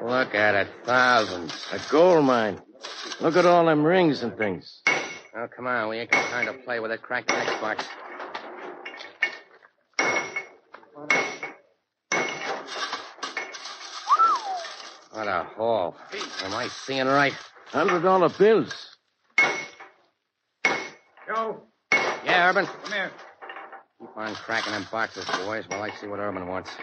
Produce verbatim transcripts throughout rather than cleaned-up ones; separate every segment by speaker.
Speaker 1: Look at it. Thousands.
Speaker 2: A gold mine. Look at all them rings and things.
Speaker 1: Oh, come on. We ain't got time to play with it. Crack the next box. What a haul. Am I seeing right?
Speaker 2: Hundred dollar bills.
Speaker 3: Joe.
Speaker 1: Yeah, Urban?
Speaker 3: Come here.
Speaker 1: Keep on cracking them boxes, boys, while I see what Urban wants.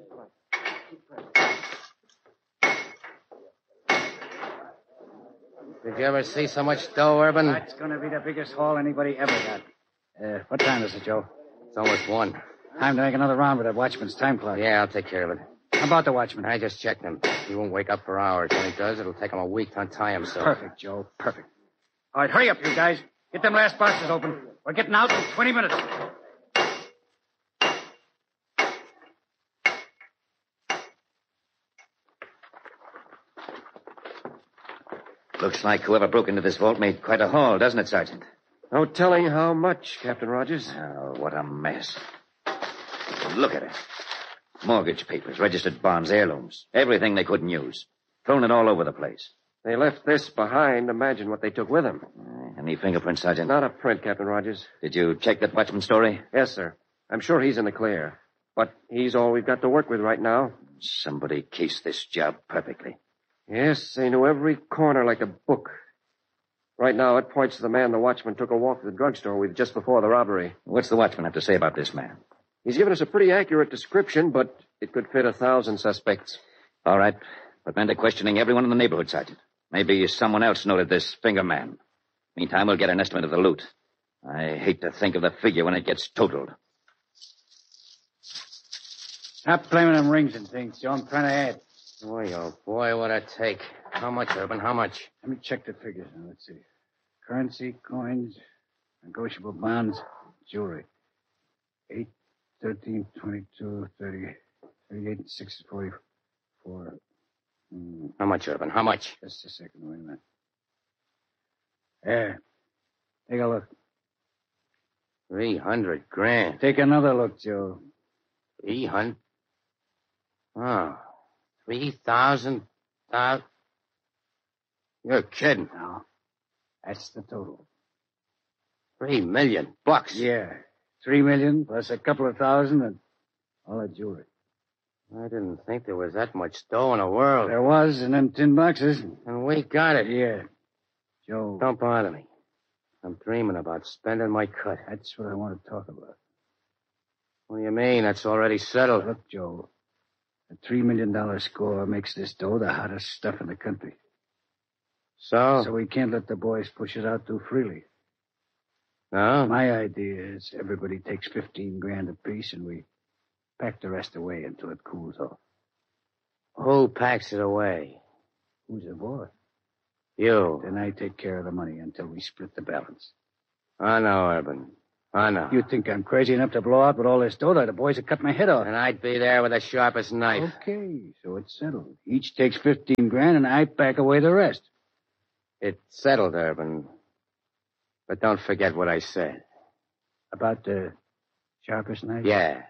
Speaker 1: Did you ever see so much dough, Urban?
Speaker 3: That's going to be the biggest haul anybody ever got. Uh, what time is it, Joe?
Speaker 1: It's almost one.
Speaker 3: Time to make another round with that watchman's time clock.
Speaker 1: Yeah, I'll take care of it.
Speaker 3: How about the watchman?
Speaker 1: I just checked him. He won't wake up for hours. When he does, it'll take him a week to untie himself.
Speaker 3: Perfect, Joe. Perfect. All right, hurry up, you guys. Get them last boxes open. We're getting out in twenty minutes.
Speaker 4: Looks like whoever broke into this vault made quite a haul, doesn't it, Sergeant?
Speaker 2: No telling how much, Captain Rogers.
Speaker 4: Oh, what a mess. Look at it. Mortgage papers, registered bonds, heirlooms. Everything they couldn't use. Thrown it all over the place.
Speaker 2: They left this behind. Imagine what they took with them.
Speaker 4: Uh, any fingerprints, Sergeant?
Speaker 2: Not a print, Captain Rogers.
Speaker 4: Did you check that watchman's story?
Speaker 2: Yes, sir. I'm sure he's in the clear. But he's all we've got to work with right now.
Speaker 4: Somebody cased this job perfectly.
Speaker 2: Yes, they knew every corner like a book. Right now, it points to the man the watchman took a walk to the drugstore with just before the robbery.
Speaker 4: What's the watchman have to say about this man?
Speaker 2: He's given us a pretty accurate description, but it could fit a thousand suspects.
Speaker 4: All right. Put men to questioning everyone in the neighborhood, Sergeant. Maybe someone else noted this finger man. Meantime, we'll get an estimate of the loot. I hate to think of the figure when it gets totaled.
Speaker 3: Stop claiming them rings and things, Joe. I'm trying to add.
Speaker 1: Boy, oh boy, what'd it take? How much, Urban? How much?
Speaker 3: Let me check the figures now. Let's see. Currency, coins, negotiable bonds, jewelry. Eight, thirteen, twenty-two, thirty, thirty-eight, six, forty-four. Hmm.
Speaker 1: How much, Urban? How much?
Speaker 3: Just a second. Wait a minute. There. Take a look.
Speaker 1: Three hundred grand.
Speaker 3: Take another look, Joe.
Speaker 1: Three hundred? Oh. Three thousand... Uh... You're kidding.
Speaker 3: No. That's the total.
Speaker 1: Three million bucks.
Speaker 3: Yeah. Three million plus a couple of thousand and all that jewelry.
Speaker 1: I didn't think there was that much dough in the world.
Speaker 3: There was in them tin boxes.
Speaker 1: And we got it.
Speaker 3: Yeah. Joe.
Speaker 1: Don't bother me. I'm dreaming about spending my cut.
Speaker 3: That's what I want to talk about.
Speaker 1: What do you mean? That's already settled.
Speaker 3: Look, Joe. A three million dollar score makes this dough the hottest stuff in the country.
Speaker 1: So?
Speaker 3: So we can't let the boys push it out too freely.
Speaker 1: No?
Speaker 3: My idea is everybody takes fifteen grand apiece and we pack the rest away until it cools off.
Speaker 1: Who packs it away?
Speaker 3: Who's the boss?
Speaker 1: You.
Speaker 3: Then I take care of the money until we split the balance.
Speaker 1: I know, Urban. I know.
Speaker 3: You think I'm crazy enough to blow out with all this dough? The boys would cut my head off.
Speaker 1: And I'd be there with the sharpest knife.
Speaker 3: Okay, so it's settled. Each takes fifteen grand and I pack away the rest.
Speaker 1: It's settled, Urban. But don't forget what I said.
Speaker 3: About the sharpest knife?
Speaker 1: Yeah.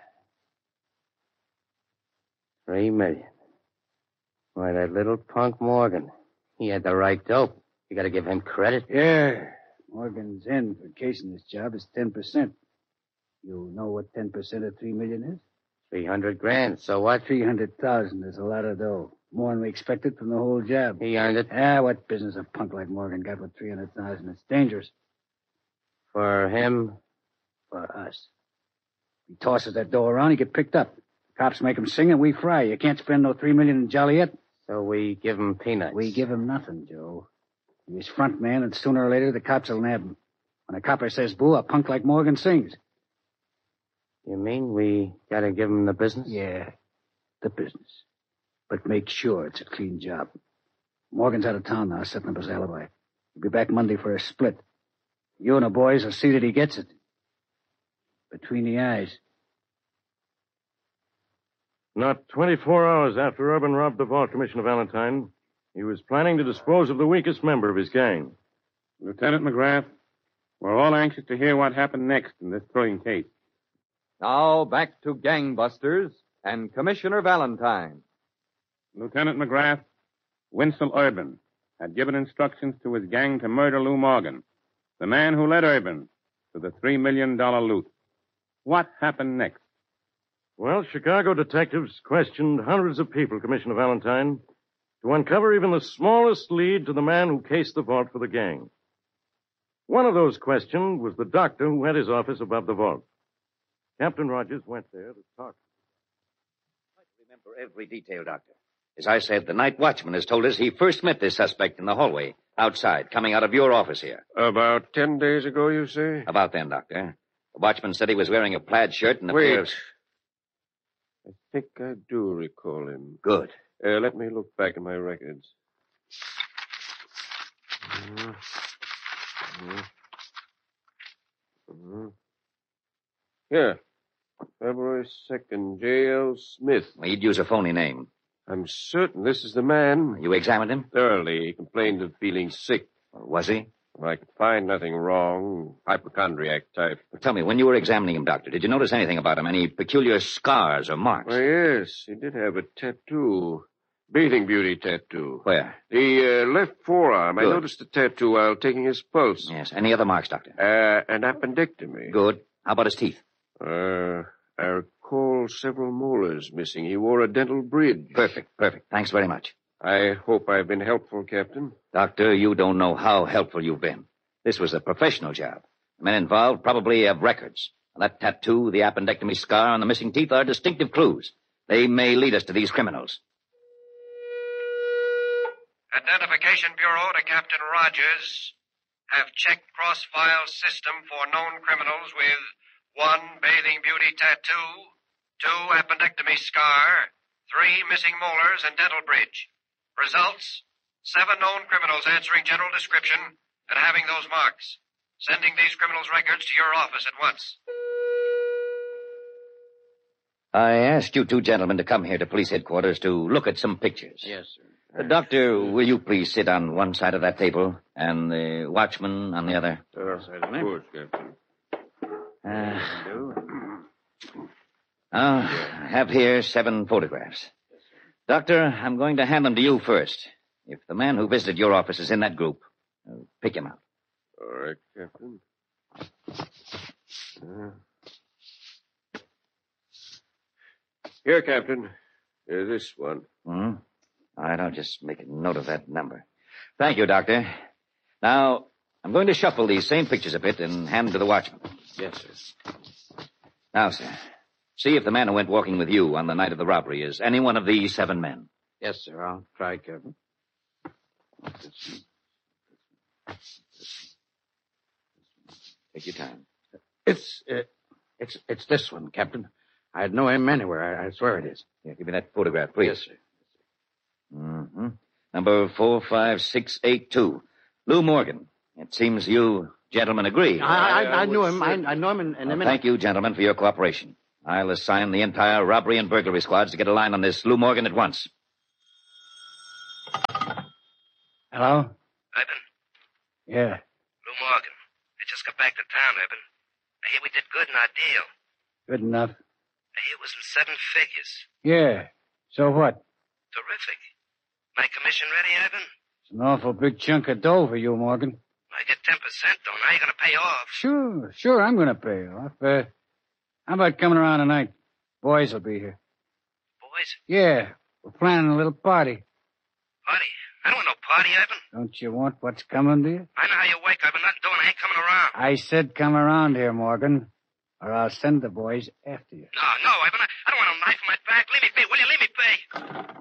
Speaker 1: Three million. Why, that little punk Morgan. He had the right dope. You gotta give him credit.
Speaker 3: Yeah. Morgan's in for casing this job is ten percent. You know what ten percent of three million is?
Speaker 1: Three hundred grand. So what?
Speaker 3: Three hundred thousand is a lot of dough. More than we expected from the whole job.
Speaker 1: He earned it.
Speaker 3: Ah, what business a punk like Morgan got with three hundred thousand? It's dangerous.
Speaker 1: For him?
Speaker 3: For us. He tosses that dough around, he get picked up. Cops make him sing and we fry. You can't spend no three million in Joliet.
Speaker 1: So we give him peanuts.
Speaker 3: We give him nothing, Joe. He's front man, and sooner or later the cops will nab him. When a copper says boo, a punk like Morgan sings.
Speaker 1: You mean we gotta give him the business?
Speaker 3: Yeah, the business. But make sure it's a clean job. Morgan's out of town now, setting up his alibi. He'll be back Monday for a split. You and the boys will see that he gets it. Between the eyes.
Speaker 2: Not twenty-four hours after Urban robbed the vault, Commissioner Valentine, he was planning to dispose of the weakest member of his gang.
Speaker 5: Lieutenant McGrath, we're all anxious to hear what happened next in this thrilling case.
Speaker 6: Now back to Gangbusters and Commissioner Valentine.
Speaker 5: Lieutenant McGrath, Winsel Urban, had given instructions to his gang to murder Lou Morgan, the man who led Urban to the three million dollars loot. What happened next?
Speaker 7: Well, Chicago detectives questioned hundreds of people, Commissioner Valentine, to uncover even the smallest lead to the man who cased the vault for the gang. One of those questioned was the doctor who had his office above the vault. Captain Rogers went there to talk.
Speaker 4: I remember every detail, Doctor. As I said, the night watchman has told us he first met this suspect in the hallway, outside, coming out of your office here.
Speaker 2: About ten days ago, you say?
Speaker 4: About then, Doctor. The watchman said he was wearing a plaid shirt and a
Speaker 2: Wait.
Speaker 4: pair of...
Speaker 2: I think I do recall him.
Speaker 4: Good.
Speaker 2: Uh, let me look back in my records. Uh, uh, uh. Here. February second, J L. Smith.
Speaker 4: He'd use a phony name.
Speaker 2: I'm certain this is the man.
Speaker 4: You examined him?
Speaker 2: Thoroughly. He complained of feeling sick.
Speaker 4: Was he?
Speaker 2: I could find nothing wrong. Hypochondriac type.
Speaker 4: Well, tell me, when you were examining him, Doctor, did you notice anything about him? Any peculiar scars or marks?
Speaker 2: Well, yes, he did have a tattoo. Bathing beauty tattoo.
Speaker 4: Where?
Speaker 2: The uh, left forearm.
Speaker 4: Good.
Speaker 2: I noticed the tattoo while taking his pulse.
Speaker 4: Yes. Any other marks, Doctor?
Speaker 2: Uh, an appendectomy.
Speaker 4: Good. How about his teeth?
Speaker 2: Uh, I recall several molars missing. He wore a dental bridge.
Speaker 4: Perfect, perfect. Thanks very much.
Speaker 2: I hope I've been helpful, Captain.
Speaker 4: Doctor, you don't know how helpful you've been. This was a professional job. The men involved probably have records. That tattoo, the appendectomy scar, and the missing teeth are distinctive clues. They may lead us to these criminals.
Speaker 8: Identification Bureau to Captain Rogers. Have checked cross-file system for known criminals with one bathing beauty tattoo, two appendectomy scar, three missing molars and dental bridge. Results, seven known criminals answering general description and having those marks. Sending these criminals' records to your office at once.
Speaker 4: I asked you two gentlemen to come here to police headquarters to look at some pictures.
Speaker 3: Yes, sir.
Speaker 4: Uh, doctor, will you please sit on one side of that table and the watchman on the other?
Speaker 2: Uh, of course, Captain.
Speaker 4: Uh, I have here seven photographs. Doctor, I'm going to hand them to you first. If the man who visited your office is in that group, uh, pick him out.
Speaker 2: All right, Captain. Uh, here, Captain. Uh, this one.
Speaker 4: Hmm? All right, I'll just make a note of that number. Thank you, Doctor. Now, I'm going to shuffle these same pictures a bit and hand them to the watchman.
Speaker 3: Yes, sir.
Speaker 4: Now, sir, see if the man who went walking with you on the night of the robbery is any one of these seven men.
Speaker 3: Yes, sir. I'll try, Captain.
Speaker 4: Take your time.
Speaker 3: It's, uh, it's, it's this one, Captain. I'd know him anywhere. I, I swear it is.
Speaker 4: Yeah, give me that photograph, please.
Speaker 3: Yes, sir.
Speaker 4: Mm-hmm. Number four five six eight two. Lou Morgan. It seems you gentlemen agree.
Speaker 3: I, I, I knew him. I, I know him in, in
Speaker 4: Well,
Speaker 3: a minute.
Speaker 4: thank you, gentlemen, for your cooperation. I'll assign the entire robbery and burglary squads to get a line on this Lou Morgan at once.
Speaker 3: Hello?
Speaker 8: Urban,
Speaker 3: Yeah.
Speaker 8: Lou Morgan. I just got back to town, Urban. I hear we did good in our deal.
Speaker 3: Good enough.
Speaker 8: I hear it was in seven figures.
Speaker 3: Yeah. So what?
Speaker 8: Terrific. My commission ready, Urban?
Speaker 3: It's an awful big chunk of dough for you, Morgan.
Speaker 8: I get ten percent, though. Now you're going to pay off.
Speaker 3: Sure, sure, I'm going to pay off. Uh, how about coming around tonight? Boys will be here.
Speaker 8: Boys,
Speaker 3: Yeah, we're planning a little party.
Speaker 8: party. I don't want no party, Urban.
Speaker 3: Don't you want what's coming to you?
Speaker 8: I know how you wake, Urban. Nothing doing. I ain't coming around.
Speaker 3: I said come around here, Morgan, or I'll send the boys after you.
Speaker 8: No, no, Urban. I, I don't want no knife in my back. Leave me be, will you? Leave me be.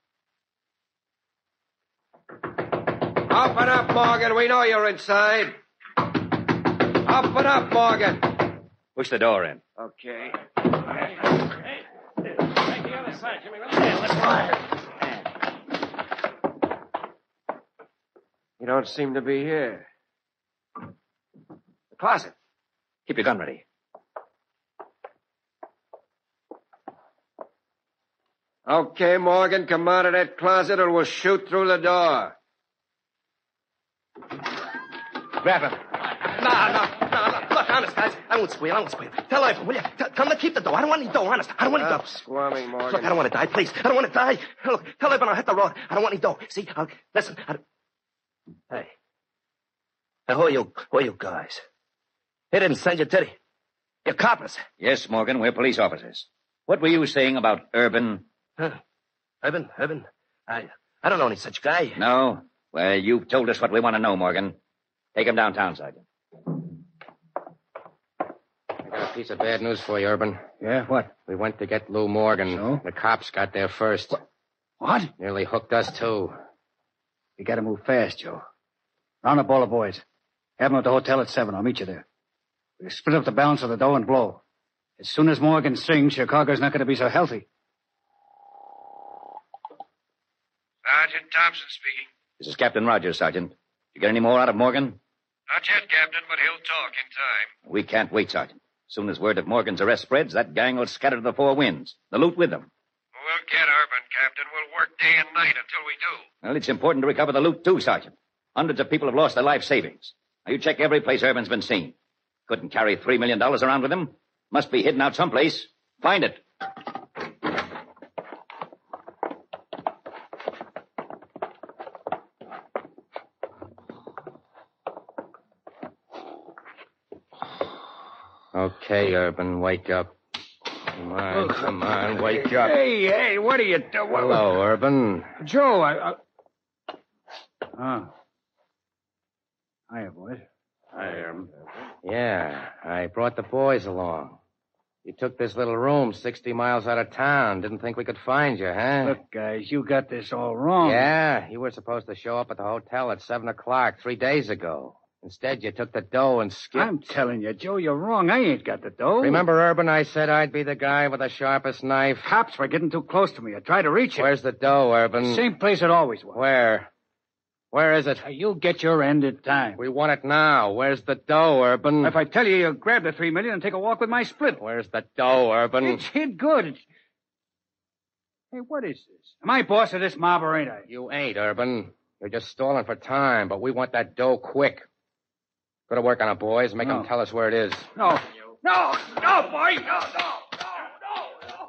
Speaker 2: Open up, Morgan. We know you're inside. Open up, Morgan.
Speaker 4: Push the door in.
Speaker 2: Okay. You don't seem to be here. The closet.
Speaker 4: Keep your gun ready.
Speaker 2: Okay, Morgan, come out of that closet or we'll shoot through the door.
Speaker 4: Grab him.
Speaker 2: No, no, no, no. Look, honest, guys,
Speaker 9: I won't squeal. I won't squeal. Tell Irvin, will you? T- tell him to keep the dough. I don't want any dough, honest. I don't want any
Speaker 2: Stop
Speaker 9: dough.
Speaker 2: squirming, Morgan.
Speaker 9: Look, I don't want to die, please. I don't want to die. Look, tell Irvin I'll hit the road. I don't want any dough. See, I'll... Listen. I... Hey. Hey, who are you? Who are you guys? They didn't send you, did he? You're coppers.
Speaker 4: Yes, Morgan, we're police officers. What were you saying about Urban?
Speaker 9: Huh. Urban? Urban? I... I don't know any such guy.
Speaker 4: No? Well, you've told us what we want to know, Morgan. Take him downtown, Sergeant.
Speaker 1: I got a piece of bad news for you, Urban.
Speaker 3: Yeah, what?
Speaker 1: We went to get Lou Morgan.
Speaker 3: So?
Speaker 1: The cops got there first.
Speaker 3: What? What?
Speaker 1: Nearly hooked us, too.
Speaker 3: You gotta move fast, Joe. Round up all the boys. Have them at the hotel at seven. I'll meet you there. We'll split up the balance of the dough and blow. As soon as Morgan sings, Chicago's not gonna be so healthy.
Speaker 8: Sergeant Thompson speaking.
Speaker 4: This is Captain Rogers, Sergeant. Did you get any more out of Morgan?
Speaker 8: Not yet, Captain, but he'll talk in time.
Speaker 4: We can't wait, Sergeant. As soon as word of Morgan's arrest spreads, that gang will scatter to the four winds. The loot with them.
Speaker 8: We'll get Urban, Captain. We'll work day and night until we do.
Speaker 4: Well, it's important to recover the loot, too, Sergeant. Hundreds of people have lost their life savings. Now, you check every place Urban's been seen. Couldn't carry three million dollars around with him. Must be hidden out someplace. Find it.
Speaker 1: Okay, Urban, wake up. Come on, come on, wake up.
Speaker 3: Hey, hey, what are you doing?
Speaker 1: Hello, Urban.
Speaker 3: Joe, I... I... Oh. Hiya, boys.
Speaker 7: Hi, Urban.
Speaker 1: Yeah, I brought the boys along. You took this little room sixty miles out of town. Didn't think we could find you, huh?
Speaker 3: Look, guys, you got this all wrong.
Speaker 1: Yeah, you were supposed to show up at the hotel at seven o'clock three days ago. Instead, you took the dough and skipped.
Speaker 3: I'm telling you, Joe, you're wrong. I ain't got the dough.
Speaker 1: Remember, Urban, I said I'd be the guy with the sharpest knife?
Speaker 3: Cops were getting too close to me. I tried to reach it.
Speaker 1: Where's the dough, Urban?
Speaker 3: Same place it always was.
Speaker 1: Where? Where is it?
Speaker 3: Now, you'll get your end in time.
Speaker 1: We want it now. Where's the dough, Urban?
Speaker 3: If I tell you, you'll grab the three million and take a walk with my split.
Speaker 1: Where's the dough, Urban?
Speaker 3: It's hid good. It's... Hey, what is this? Am I boss of this mob or ain't I?
Speaker 1: You ain't, Urban. You're just stalling for time, but we want that dough quick. Go to work on it, boys. Make
Speaker 3: No.
Speaker 1: them tell us where it is.
Speaker 3: No. No, no, boy. No, no, no, no, no.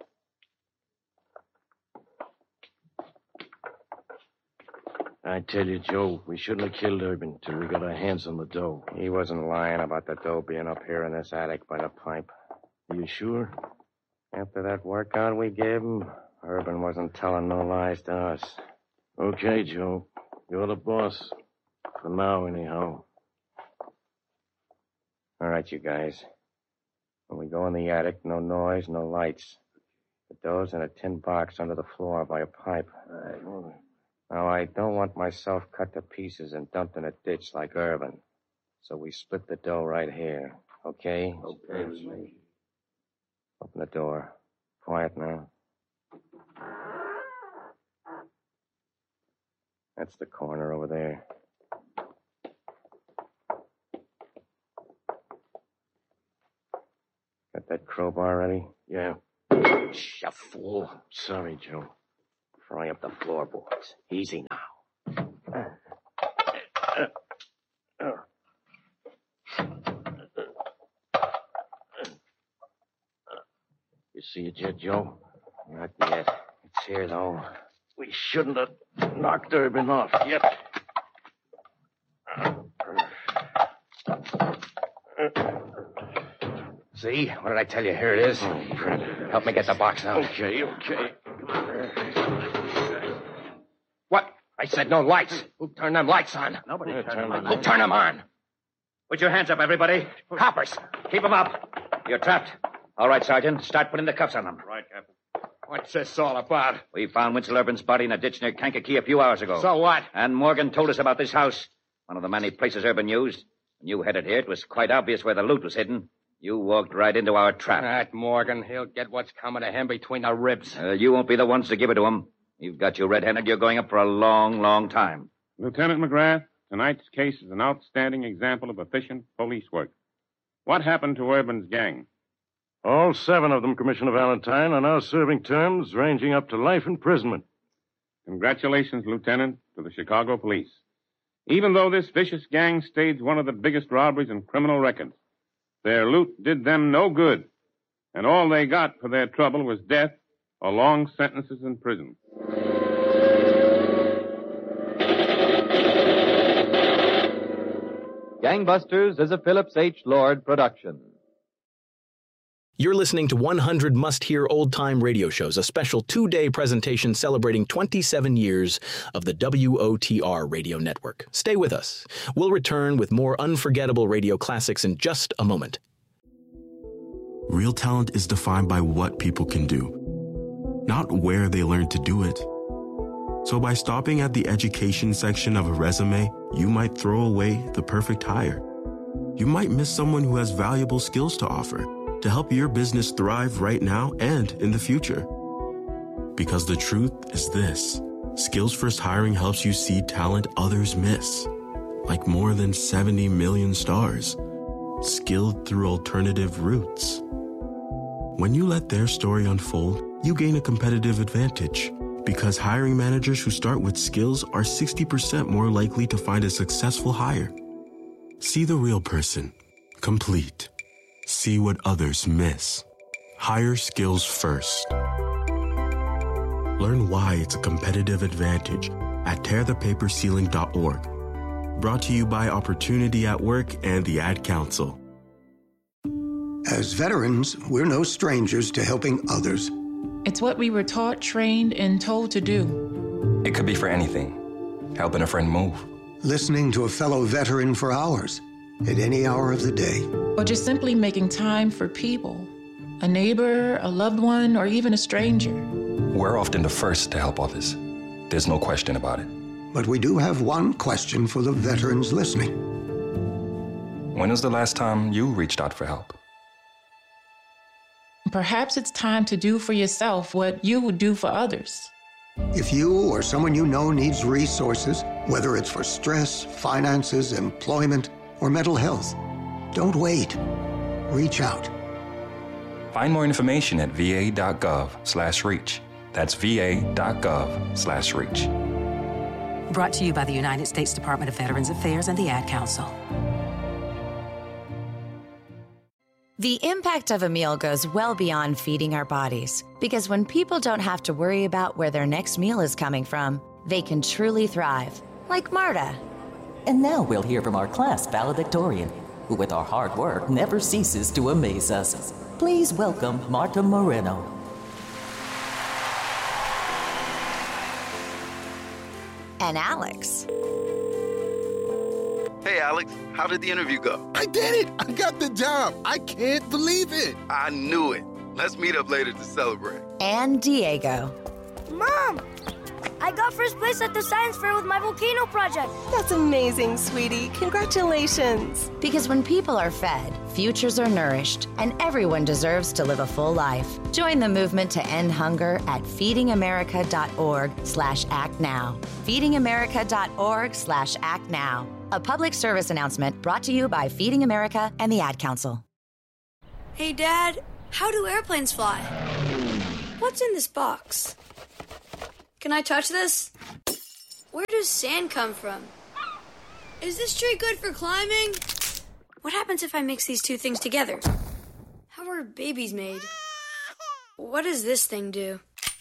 Speaker 7: I tell you, Joe, we shouldn't have killed Urban till we got our hands on the dough.
Speaker 1: He wasn't lying about the dough being up here in this attic by the pipe.
Speaker 7: Are you sure?
Speaker 1: After that workout we gave him, Urban wasn't telling no lies to us.
Speaker 7: Okay, Joe. You're the boss. For now, anyhow.
Speaker 1: All right, you guys. When we go in the attic, no noise, no lights. The dough's in a tin box under the floor by a pipe.
Speaker 7: Right.
Speaker 1: Now, I don't want myself cut to pieces and dumped in a ditch like Urban. So we split the dough right here. Okay?
Speaker 7: Okay with me.
Speaker 1: Open the door. Quiet now. That's the corner over there. Got that crowbar ready?
Speaker 7: Yeah.
Speaker 1: You fool.
Speaker 7: Sorry, Joe.
Speaker 1: Fry up the floorboards. Easy now.
Speaker 7: You see it yet, Joe?
Speaker 1: Not yet. It's here, though.
Speaker 7: We shouldn't have knocked Urban off yet.
Speaker 1: See? What did I tell you? Here it is.
Speaker 7: Oh, Fred.
Speaker 1: Help me get the box out.
Speaker 7: Okay, okay.
Speaker 1: What? I said no lights. Who turned them lights on?
Speaker 3: Nobody
Speaker 7: Yeah,
Speaker 3: turned
Speaker 7: turn
Speaker 3: them
Speaker 7: them
Speaker 3: on.
Speaker 1: Who turned them on?
Speaker 4: Put your hands up, everybody.
Speaker 1: Coppers.
Speaker 4: Keep them up. You're trapped. All right, Sergeant. Start putting the cuffs on them.
Speaker 5: Right, Captain.
Speaker 1: What's this all about?
Speaker 4: We found Winslow Urban's body in a ditch near Kankakee a few hours ago.
Speaker 1: So what?
Speaker 4: And Morgan told us about this house, one of the many places Urban used. When you headed here, it was quite obvious where the loot was hidden. You walked right into our trap.
Speaker 1: That Morgan, he'll get what's coming to him between the ribs.
Speaker 4: Uh, you won't be the ones to give it to him. You've got you red-handed. You're going up for a long, long time.
Speaker 5: Lieutenant McGrath, tonight's case is an outstanding example of efficient police work. What happened to Urban's gang?
Speaker 7: All seven of them, Commissioner Valentine, are now serving terms ranging up to life imprisonment.
Speaker 5: Congratulations, Lieutenant, to the Chicago police. Even though this vicious gang staged one of the biggest robberies in criminal records, Their loot did them no good, and all they got for their trouble was death or long sentences in prison.
Speaker 6: Gangbusters is a Phillips H. Lord production.
Speaker 10: You're listening to one hundred Must-Hear Old-Time Radio Shows, a special two-day presentation celebrating twenty-seven years of the W O T R Radio Network. Stay with us. We'll return with more unforgettable radio classics in just a moment.
Speaker 11: Real talent is defined by what people can do, not where they learn to do it. So by stopping at the education section of a resume, you might throw away the perfect hire. You might miss someone who has valuable skills to offer to help your business thrive right now and in the future. Because the truth is this: Skills First Hiring helps you see talent others miss, like more than seventy million stars, skilled through alternative routes. When you let their story unfold, you gain a competitive advantage, because hiring managers who start with skills are sixty percent more likely to find a successful hire. See the real person, complete. See what others miss. Hire skills first. Learn why it's a competitive advantage at tear the paper ceiling dot org. Brought to you by Opportunity at Work and the Ad Council.
Speaker 12: As veterans, we're no strangers to helping others.
Speaker 13: It's what we were taught, trained, and told to do.
Speaker 14: It could be for anything. Helping a friend move.
Speaker 12: Listening to a fellow veteran for hours, at any hour of the day.
Speaker 13: Or just simply making time for people. A neighbor, a loved one, or even a stranger.
Speaker 14: We're often the first to help others. There's no question about it.
Speaker 12: But we do have one question for the veterans listening.
Speaker 14: When was the last time you reached out for help?
Speaker 13: Perhaps it's time to do for yourself what you would do for others.
Speaker 12: If you or someone you know needs resources, whether it's for stress, finances, employment, or mental health, don't wait. Reach out.
Speaker 14: Find more information at va.gov slash reach. That's va.gov slash reach.
Speaker 15: Brought to you by the United States Department of Veterans Affairs and the Ad Council.
Speaker 16: The impact of a meal goes well beyond feeding our bodies, because when people don't have to worry about where their next meal is coming from, they can truly thrive, like Marta.
Speaker 17: And now we'll hear from our class valedictorian, who with our hard work never ceases to amaze us. Please welcome Marta Moreno.
Speaker 16: And Alex.
Speaker 18: Hey, Alex, how did the interview go?
Speaker 19: I did it! I got the job! I can't believe it!
Speaker 18: I knew it. Let's meet up later to celebrate.
Speaker 16: And Diego.
Speaker 20: Mom! I got first place at the science fair with my volcano project.
Speaker 21: That's amazing, sweetie. Congratulations.
Speaker 16: Because when people are fed, futures are nourished, and everyone deserves to live a full life. Join the movement to end hunger at feedingamerica.org slash act now. feedingamerica.org slash act now. A public service announcement brought to you by Feeding America and the Ad Council.
Speaker 20: Hey, Dad, how do airplanes fly? What's in this box? Can I touch this? Where does sand come from? Is this tree good for climbing? What happens if I mix these two things together? How are babies made? What does this thing do?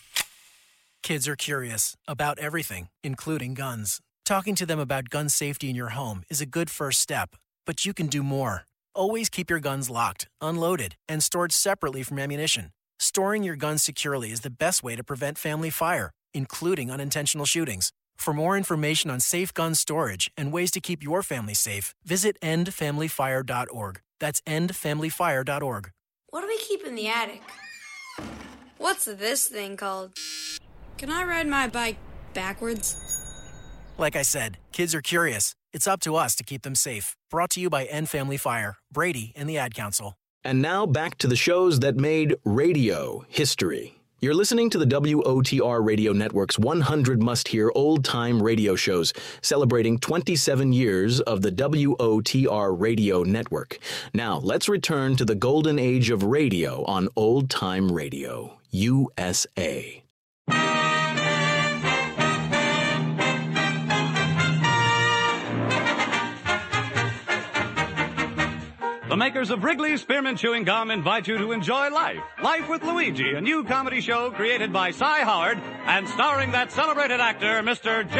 Speaker 22: Kids are curious about everything, including guns. Talking to them about gun safety in your home is a good first step, but you can do more. Always keep your guns locked, unloaded, and stored separately from ammunition. Storing your guns securely is the best way to prevent family fire, including unintentional shootings. For more information on safe gun storage and ways to keep your family safe, visit end family fire dot org. That's end family fire dot org.
Speaker 20: What do we keep in the attic? What's this thing called? Can I ride my bike backwards?
Speaker 22: Like I said, kids are curious. It's up to us to keep them safe. Brought to you by End Family Fire, Brady, and the Ad Council.
Speaker 10: And now back to the shows that made radio history. You're listening to the W O T R Radio Network's one hundred Must-Hear Old-Time Radio Shows, celebrating twenty-seven years of the W O T R Radio Network. Now, let's return to the golden age of radio on Old Time Radio, U S A.
Speaker 23: The
Speaker 2: The makers of Wrigley's Spearmint Chewing Gum invite you to enjoy life. Life with Luigi, a new comedy show created by Cy Howard and starring that celebrated actor, Mister J.